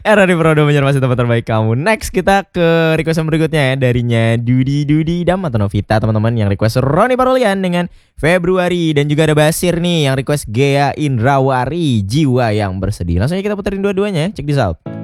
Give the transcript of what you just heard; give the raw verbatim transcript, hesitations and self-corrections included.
Era di Prodo masih tempat terbaik kamu. Next kita ke request yang berikutnya ya. Darinya Dudi Dudi Dam atau Novita teman-teman, yang request Roni Parolian dengan Februari. Dan juga ada Basir nih yang request Gea Indrawari, Jiwa yang Bersedih. Langsung aja kita puterin dua-duanya. Check this out.